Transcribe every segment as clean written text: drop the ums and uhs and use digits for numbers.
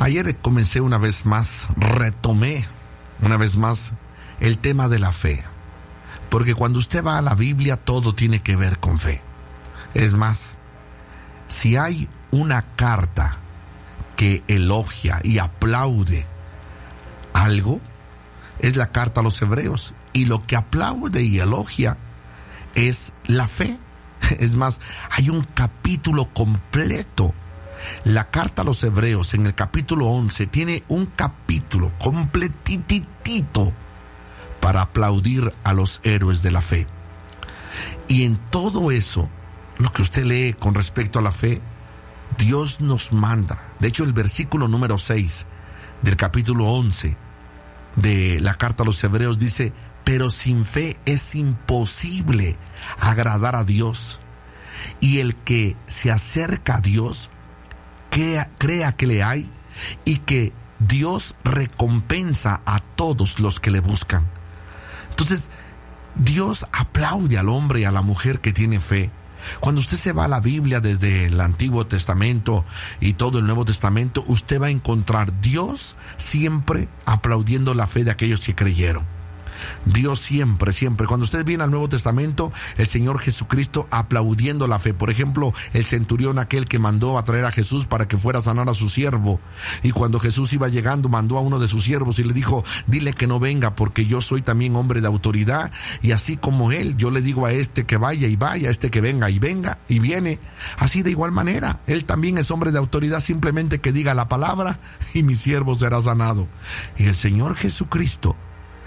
Ayer comencé una vez más, retomé una vez más el tema de la fe. Porque cuando usted va a la Biblia, todo tiene que ver con fe. Es más, si hay una carta que elogia y aplaude algo, es la carta a los Hebreos. Y lo que aplaude y elogia es la fe. Es más, hay un capítulo completo. La carta a los Hebreos, en el capítulo 11, tiene un capítulo completitito para aplaudir a los héroes de la fe. Y en todo eso, lo que usted lee con respecto a la fe, Dios nos manda. De hecho, el versículo número 6 del capítulo 11 de la carta a los Hebreos dice: pero sin fe es imposible agradar a Dios. Y el que se acerca a Dios, crea que le hay y que Dios recompensa a todos los que le buscan. Entonces, Dios aplaude al hombre y a la mujer que tiene fe. Cuando usted se va a la Biblia desde el Antiguo Testamento y todo el Nuevo Testamento, usted va a encontrar Dios siempre aplaudiendo la fe de aquellos que creyeron. Dios siempre. Cuando usted viene al Nuevo Testamento, el Señor Jesucristo aplaudiendo la fe. Por ejemplo, el centurión aquel que mandó a traer a Jesús para que fuera a sanar a su siervo. Y cuando Jesús iba llegando, mandó a uno de sus siervos y le dijo: dile que no venga, porque yo soy también hombre de autoridad. Y así como él, yo le digo a este que vaya y vaya, a este que venga y venga y viene. Así de igual manera, él también es hombre de autoridad, simplemente que diga la palabra y mi siervo será sanado. Y el Señor Jesucristo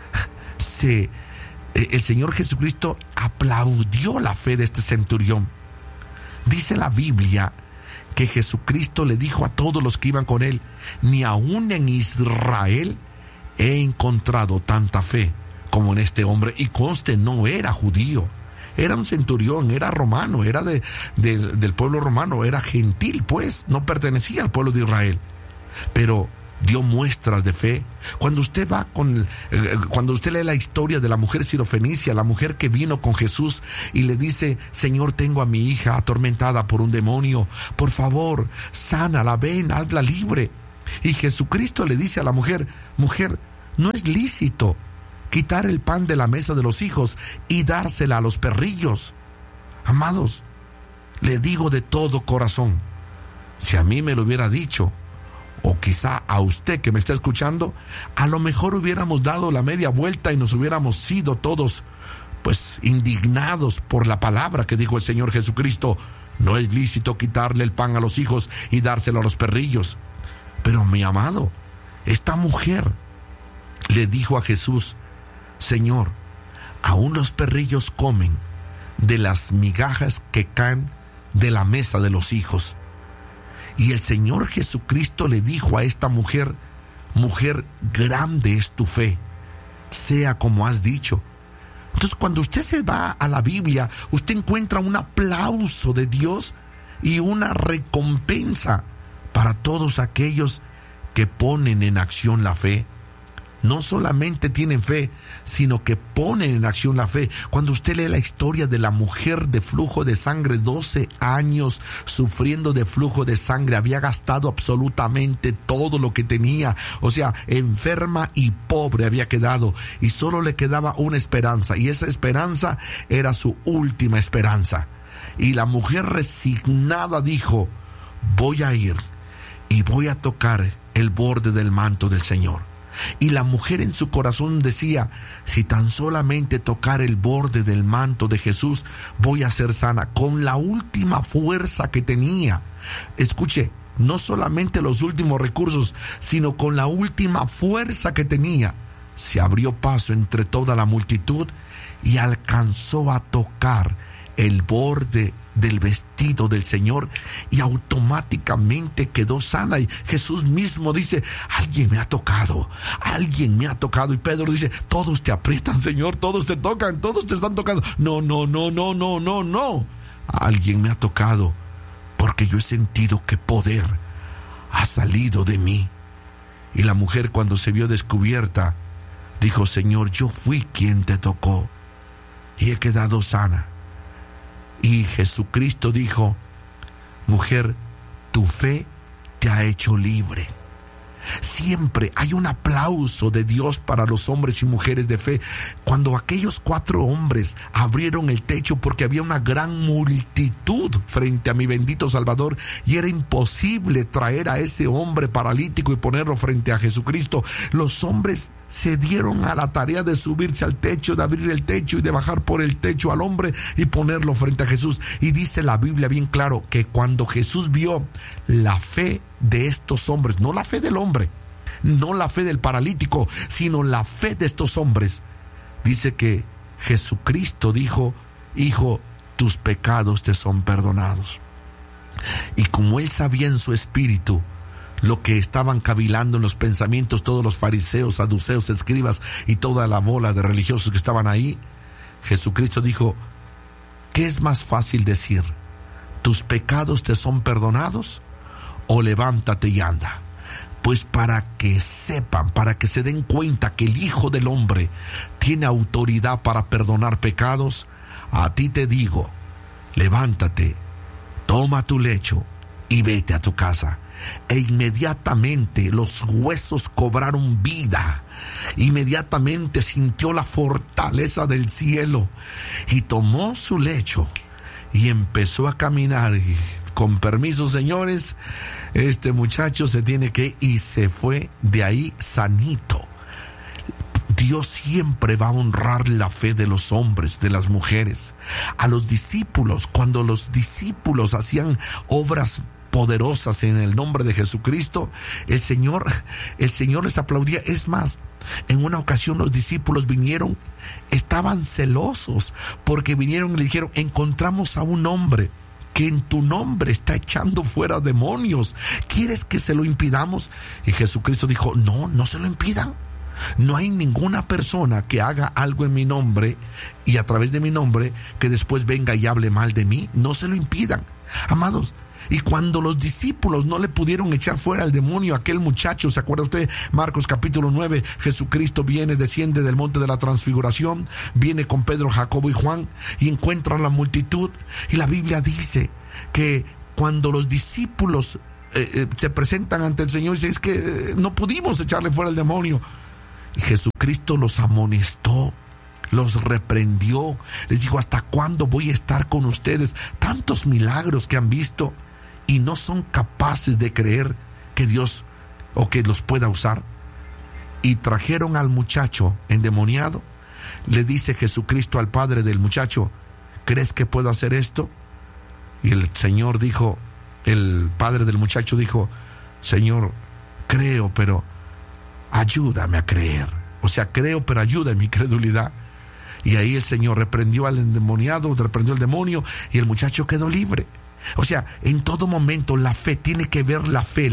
aplaudió la fe de este centurión. Dice la Biblia que Jesucristo le dijo a todos los que iban con él: ni aún en Israel he encontrado tanta fe como en este hombre. Y conste, no era judío, era un centurión, era romano, era del pueblo romano, era gentil, pues no pertenecía al pueblo de Israel, pero dio muestras de fe. Cuando usted cuando usted lee la historia de la mujer sirofenicia, la mujer que vino con Jesús y le dice: Señor, tengo a mi hija atormentada por un demonio, por favor, sánala, ven, hazla libre. Y Jesucristo le dice a la mujer: mujer, no es lícito quitar el pan de la mesa de los hijos y dársela a los perrillos. Amados, le digo de todo corazón, si a mí me lo hubiera dicho, o quizá a usted que me está escuchando, a lo mejor hubiéramos dado la media vuelta y nos hubiéramos sido todos indignados por la palabra que dijo el Señor Jesucristo: no es lícito quitarle el pan a los hijos y dárselo a los perrillos. Pero mi amado, esta mujer le dijo a Jesús: Señor, aún los perrillos comen de las migajas que caen de la mesa de los hijos. Y el Señor Jesucristo le dijo a esta mujer: mujer, grande es tu fe, sea como has dicho. Entonces, cuando usted se va a la Biblia, usted encuentra un aplauso de Dios y una recompensa para todos aquellos que ponen en acción la fe. No solamente tienen fe, sino que ponen en acción la fe. Cuando usted lee la historia de la mujer de flujo de sangre, 12 años sufriendo de flujo de sangre, había gastado absolutamente todo lo que tenía, o sea, enferma y pobre había quedado, y solo le quedaba una esperanza, y esa esperanza era su última esperanza. Y la mujer resignada dijo: voy a ir y voy a tocar el borde del manto del Señor. Y la mujer en su corazón decía: si tan solamente tocar el borde del manto de Jesús, voy a ser sana. Con la última fuerza que tenía, escuche, no solamente los últimos recursos, sino con la última fuerza que tenía, se abrió paso entre toda la multitud y alcanzó a tocar el borde del vestido del Señor, y automáticamente quedó sana. Y Jesús mismo dice: alguien me ha tocado. Y Pedro dice: todos te aprietan, Señor, todos te tocan, todos te están tocando. No, alguien me ha tocado, porque yo he sentido que poder ha salido de mí. Y la mujer, cuando se vio descubierta, dijo: Señor, yo fui quien te tocó y he quedado sana. Y Jesucristo dijo: mujer, tu fe te ha hecho libre. Siempre hay un aplauso de Dios para los hombres y mujeres de fe. Cuando aquellos 4 hombres abrieron el techo porque había una gran multitud frente a mi bendito Salvador y era imposible traer a ese hombre paralítico y ponerlo frente a Jesucristo, los hombres se dieron a la tarea de subirse al techo, de abrir el techo y de bajar por el techo al hombre y ponerlo frente a Jesús. Y dice la Biblia bien claro que cuando Jesús vio la fe de estos hombres, no la fe del hombre, no la fe del paralítico, sino la fe de estos hombres, dice que Jesucristo dijo: hijo, tus pecados te son perdonados. Y como él sabía en su espíritu lo que estaban cavilando en los pensamientos todos los fariseos, saduceos, escribas y toda la bola de religiosos que estaban ahí, Jesucristo dijo: ¿qué es más fácil decir? ¿Tus pecados te son perdonados? ¿O levántate y anda? Pues para que sepan, para que se den cuenta que el Hijo del Hombre tiene autoridad para perdonar pecados, a ti te digo: levántate, toma tu lecho y vete a tu casa. E inmediatamente los huesos cobraron vida. Inmediatamente sintió la fortaleza del cielo y tomó su lecho y empezó a caminar. Y, con permiso, señores, este muchacho se tiene que ir, y se fue de ahí sanito. Dios siempre va a honrar la fe de los hombres, de las mujeres. A los discípulos, cuando los discípulos hacían obras poderosas en el nombre de Jesucristo, el Señor les aplaudía. Es más, en una ocasión los discípulos vinieron, estaban celosos porque vinieron y le dijeron: encontramos a un hombre que en tu nombre está echando fuera demonios, ¿quieres que se lo impidamos? Y Jesucristo dijo: no se lo impidan. No hay ninguna persona que haga algo en mi nombre y a través de mi nombre que después venga y hable mal de mí. No se lo impidan, amados. Y cuando los discípulos no le pudieron echar fuera al demonio a aquel muchacho, ¿se acuerda usted? Marcos capítulo 9, Jesucristo desciende del monte de la transfiguración, viene con Pedro, Jacobo y Juan y encuentra a la multitud. Y la Biblia dice que cuando los discípulos se presentan ante el Señor y dicen: es que no pudimos echarle fuera al demonio. Y Jesucristo los amonestó, los reprendió, les dijo: ¿hasta cuándo voy a estar con ustedes? Tantos milagros que han visto y no son capaces de creer que Dios o que los pueda usar. Y trajeron al muchacho endemoniado. Le dice Jesucristo al padre del muchacho: ¿crees que puedo hacer esto? Y el Señor dijo, el padre del muchacho dijo: Señor, creo, pero ayúdame a creer. O sea, creo, pero ayuda en mi credulidad. Y ahí el Señor reprendió al endemoniado, reprendió al demonio y el muchacho quedó libre. O sea, en todo momento la fe, tiene que ver la fe.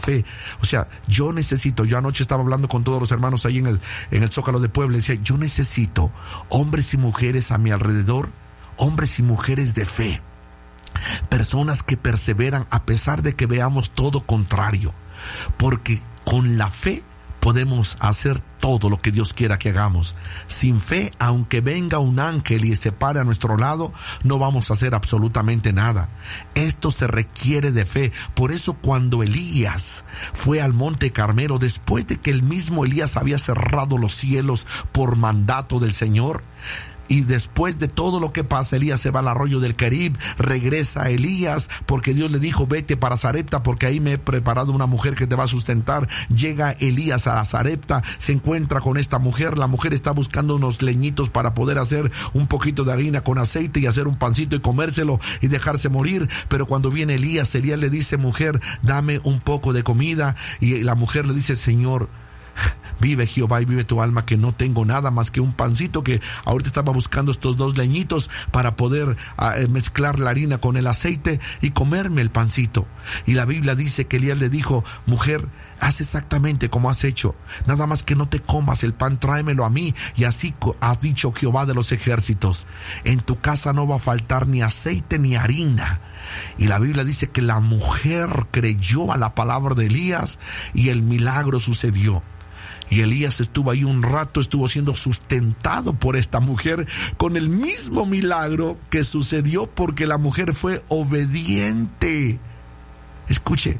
O sea, yo anoche estaba hablando con todos los hermanos ahí en el Zócalo de Puebla y decía: yo necesito hombres y mujeres a mi alrededor, hombres y mujeres de fe, personas que perseveran a pesar de que veamos todo contrario, porque con la fe podemos hacer todo lo que Dios quiera que hagamos. Sin fe, aunque venga un ángel y se pare a nuestro lado, no vamos a hacer absolutamente nada. Esto se requiere de fe. Por eso cuando Elías fue al monte Carmelo, después de que el mismo Elías había cerrado los cielos por mandato del Señor, y después de todo lo que pasa, Elías se va al arroyo del Kerib, regresa a Elías porque Dios le dijo: vete para Sarepta porque ahí me he preparado una mujer que te va a sustentar. Llega Elías a Sarepta, se encuentra con esta mujer, la mujer está buscando unos leñitos para poder hacer un poquito de harina con aceite y hacer un pancito y comérselo y dejarse morir. Pero cuando viene Elías le dice: mujer, dame un poco de comida. Y la mujer le dice: Señor, vive Jehová y vive tu alma, que no tengo nada más que un pancito, que ahorita estaba buscando estos 2 leñitos para poder mezclar la harina con el aceite y comerme el pancito. Y la Biblia dice que Elías le dijo: mujer, haz exactamente como has hecho, nada más que no te comas el pan, tráemelo a mí. Y así ha dicho Jehová de los ejércitos: en tu casa no va a faltar ni aceite ni harina. Y la Biblia dice que la mujer creyó a la palabra de Elías y el milagro sucedió. Y Elías estuvo ahí un rato, estuvo siendo sustentado por esta mujer con el mismo milagro que sucedió porque la mujer fue obediente. Escuche,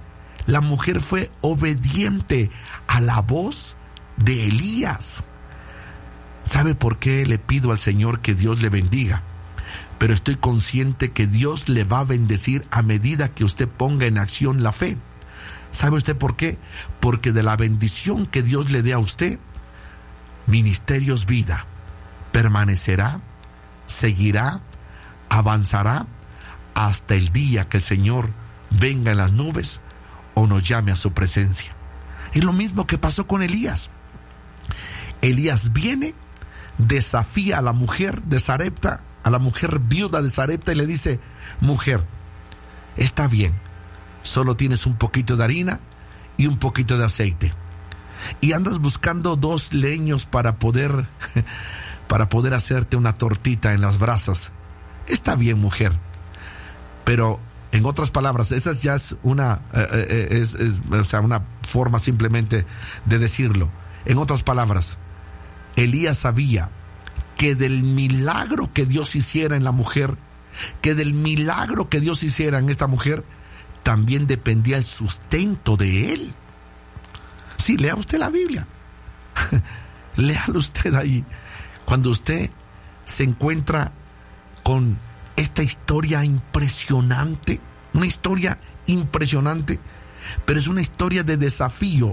La mujer fue obediente a la voz de Elías. ¿Sabe por qué le pido al Señor que Dios le bendiga? Pero estoy consciente que Dios le va a bendecir a medida que usted ponga en acción la fe. ¿Sabe usted por qué? Porque de la bendición que Dios le dé a usted, Ministerios Vida permanecerá, seguirá, avanzará hasta el día que el Señor venga en las nubes o nos llame a su presencia. Es lo mismo que pasó con Elías. Elías viene, desafía a la mujer de Sarepta, a la mujer viuda de Sarepta, y le dice: mujer, está bien, solo tienes un poquito de harina y un poquito de aceite, y andas buscando 2 leños para poder hacerte una tortita en las brasas. Está bien, mujer, pero en otras palabras, esa ya es una una forma simplemente de decirlo. En otras palabras, Elías sabía que del milagro que Dios hiciera en la mujer, que del milagro que Dios hiciera en esta mujer, también dependía el sustento de él. Sí, lea usted la Biblia. Léalo usted ahí. Cuando usted se encuentra con esta historia impresionante, una historia impresionante, pero es una historia de desafío,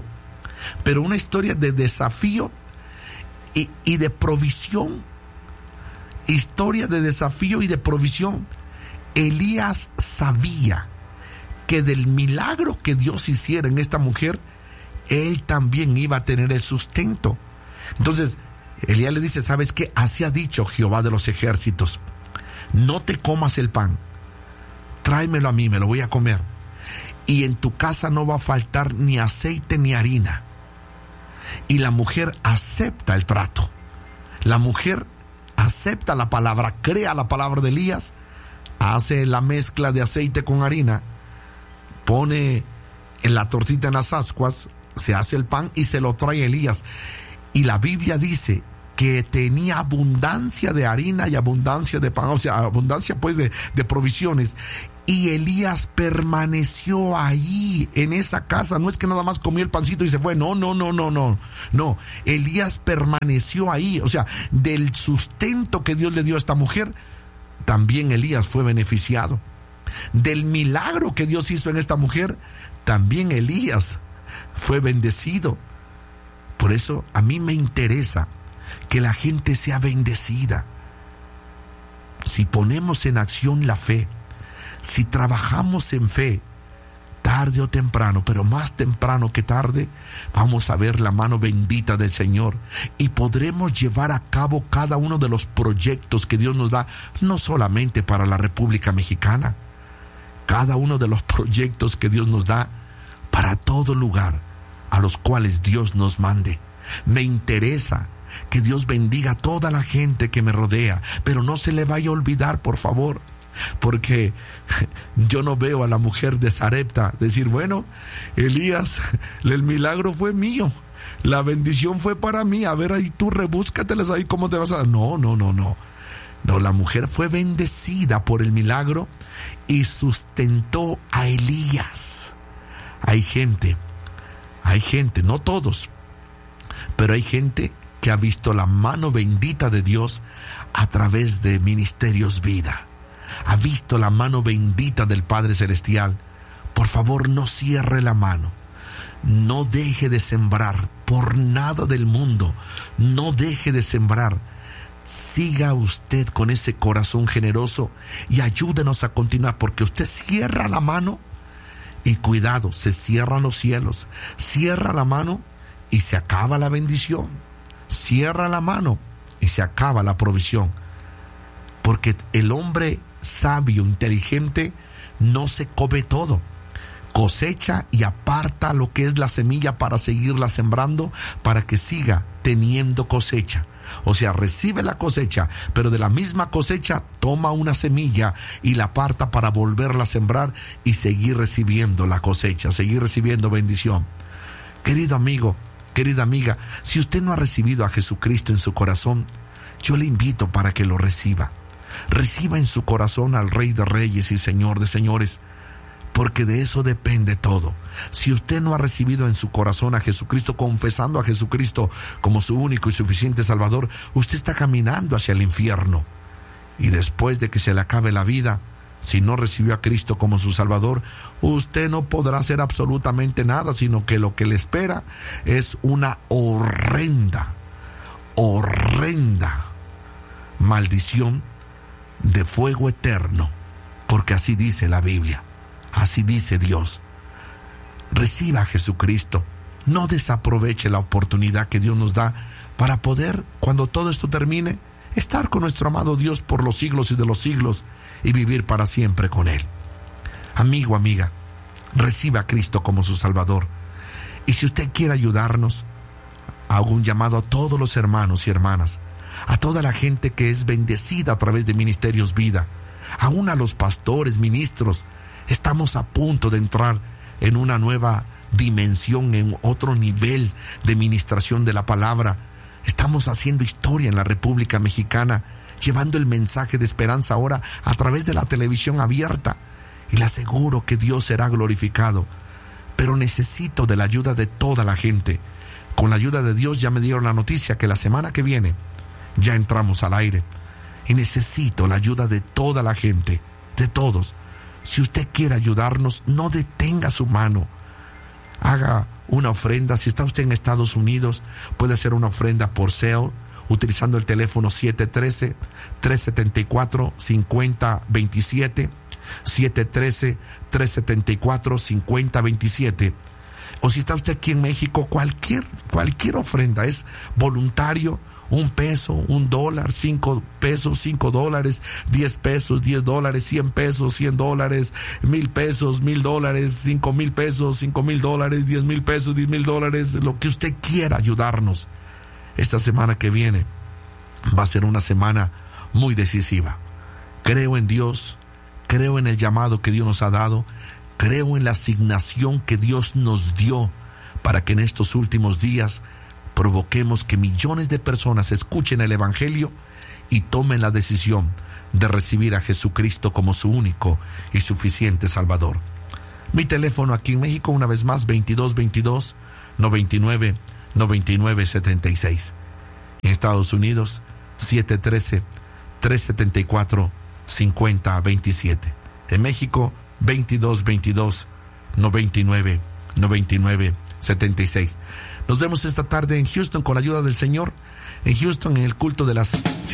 y de provisión. Historia de desafío y de provisión. Elías sabía que del milagro que Dios hiciera en esta mujer, él también iba a tener el sustento. Entonces, Elías le dice: ¿sabes qué? Así ha dicho Jehová de los ejércitos: no te comas el pan, tráemelo a mí, me lo voy a comer. Y en tu casa no va a faltar ni aceite ni harina. Y la mujer acepta el trato. La mujer acepta la palabra, crea la palabra de Elías, hace la mezcla de aceite con harina, pone en la tortita en las ascuas, se hace el pan y se lo trae Elías. Y la Biblia dice que tenía abundancia de harina y abundancia de pan, o sea, abundancia pues de provisiones. Y Elías permaneció ahí en esa casa. No es que nada más comió el pancito y se fue. No. Elías permaneció ahí. O sea, del sustento que Dios le dio a esta mujer, también Elías fue beneficiado. Del milagro que Dios hizo en esta mujer, también Elías fue bendecido. Por eso a mí me interesa que la gente sea bendecida. Si ponemos en acción la fe, si trabajamos en fe, tarde o temprano, pero más temprano que tarde, vamos a ver la mano bendita del Señor y podremos llevar a cabo cada uno de los proyectos que Dios nos da, no solamente para la República Mexicana, cada uno de los proyectos que Dios nos da para todo lugar a los cuales Dios nos mande. Me interesa que Dios bendiga a toda la gente que me rodea, pero no se le vaya a olvidar, por favor, porque yo no veo a la mujer de Sarepta decir: bueno, Elías, el milagro fue mío, la bendición fue para mí, a ver ahí tú rebúscatelas ahí cómo te vas a... No, la mujer fue bendecida por el milagro y sustentó a Elías. Hay gente, no todos, pero hay gente que ha visto la mano bendita de Dios a través de Ministerios Vida. Ha visto la mano bendita del Padre Celestial. Por favor, no cierre la mano. No deje de sembrar por nada del mundo. No deje de sembrar. Siga usted con ese corazón generoso y ayúdenos a continuar, porque usted cierra la mano y cuidado, se cierran los cielos. Cierra la mano y se acaba la bendición. Cierra la mano y se acaba la provisión. Porque el hombre sabio, inteligente, no se come todo. Cosecha y aparta lo que es la semilla para seguirla sembrando, para que siga teniendo cosecha. O sea, recibe la cosecha, pero de la misma cosecha toma una semilla y la aparta para volverla a sembrar y seguir recibiendo la cosecha, seguir recibiendo bendición. Querido amigo, querida amiga, si usted no ha recibido a Jesucristo en su corazón, yo le invito para que lo reciba. Reciba en su corazón al Rey de Reyes y Señor de Señores, porque de eso depende todo. Si usted no ha recibido en su corazón a Jesucristo, confesando a Jesucristo como su único y suficiente Salvador, usted está caminando hacia el infierno. Y después de que se le acabe la vida, si no recibió a Cristo como su Salvador, usted no podrá hacer absolutamente nada, sino que lo que le espera es una horrenda maldición de fuego eterno, porque así dice la Biblia, así dice Dios. Reciba a Jesucristo, no desaproveche la oportunidad que Dios nos da para poder, cuando todo esto termine, estar con nuestro amado Dios por los siglos y de los siglos y vivir para siempre con Él. Amigo, amiga, reciba a Cristo como su Salvador. Y si usted quiere ayudarnos, hago un llamado a todos los hermanos y hermanas, a toda la gente que es bendecida a través de Ministerios Vida, aún a los pastores, ministros. Estamos a punto de entrar en una nueva dimensión, en otro nivel de ministración de la palabra. Estamos haciendo historia en la República Mexicana, llevando el mensaje de esperanza ahora a través de la televisión abierta. Y le aseguro que Dios será glorificado. Pero necesito de la ayuda de toda la gente. Con la ayuda de Dios ya me dieron la noticia que la semana que viene ya entramos al aire. Y necesito la ayuda de toda la gente, de todos. Si usted quiere ayudarnos, no detenga su mano. Haga una ofrenda. Si está usted en Estados Unidos, puede hacer una ofrenda por Zelle, utilizando el teléfono 713-374-5027, 713-374-5027. O si está usted aquí en México, cualquier ofrenda es voluntario. $1, $1, $5, $5, $10, $10, $100, $100, $1,000, $1,000, $5,000, $5,000, $10,000, $10,000, lo que usted quiera ayudarnos. Esta semana que viene va a ser una semana muy decisiva. Creo en Dios, creo en el llamado que Dios nos ha dado, creo en la asignación que Dios nos dio para que en estos últimos días provoquemos que millones de personas escuchen el Evangelio y tomen la decisión de recibir a Jesucristo como su único y suficiente Salvador. Mi teléfono aquí en México, una vez más, 2222-99-9976. En Estados Unidos, 713-374-5027. En México, 2222-99-9976. Nos vemos esta tarde en Houston con la ayuda del Señor. En Houston, en el culto de las